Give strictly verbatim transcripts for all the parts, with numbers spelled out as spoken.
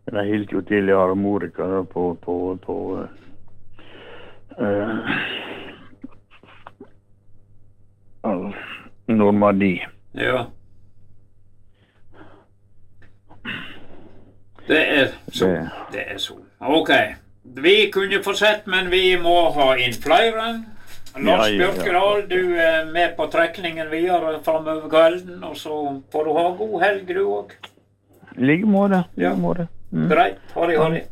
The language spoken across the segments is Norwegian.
Men jeg hilt jo til i harmonika da, på, på, på uh, uh, Normandie. Ja. Det er så. Det, det er så. Ok. Vi kunne fortsette, men vi må ha inn flere. Lars Ja, ja, ja. Bjørkedal, du er med på trekningen videre fremover kvelden, og så får du ha god helg, du også. Like måte. Ja. Like måte. Mm. Greit, ha det, ha det.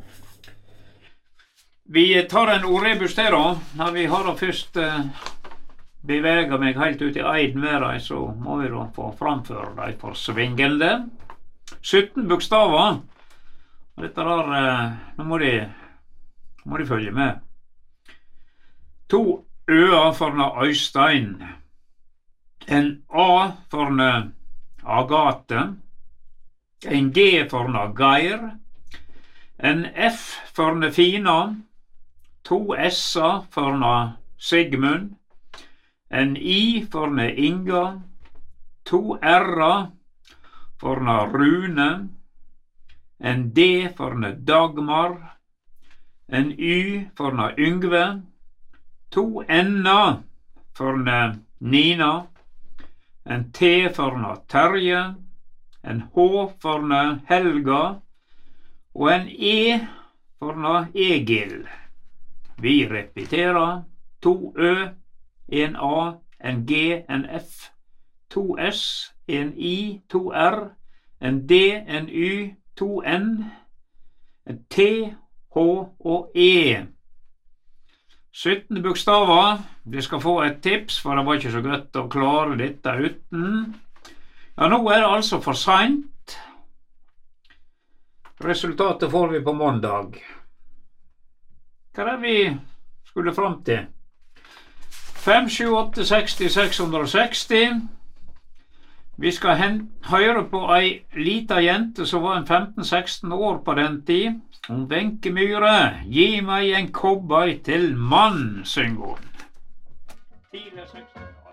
Vi tar en ordrebus til da. Når vi har da først eh, beveget meg helt ut i eiden med deg, så må vi da få framføre deg for svingende. sytten bokstaver. Og dette der, eh, nå må de, må de følge med. To Øa for Øystein, en A for Agathe, en G for Geir, en F for Fina, to S-er for Sigmund, en I for Inga, to R-er for Rune, en D for Dagmar, en Y for Yngve, to N-er for Nina, en T for Terje, en H for Helga, og en E for Egil. Vi repeterer. To Ø, en A, en G, en F, to S, en I, to R, en D, en Y, to N, en T, H og E. sytten bokstaver. Vi skal få et tips, for det var ikke så godt å klare dette uten. Ja, nå er det altså for sent. Resultatet får vi på mandag. Hva er det vi skulle fram til? fem, sju, åtte, seksti, seks hundre og seksti. Vi skal høre på ei lita jente som var en femten seksten år på den tid. Om Wenche Myhre, gi meg en cowboy til mann, synger hun.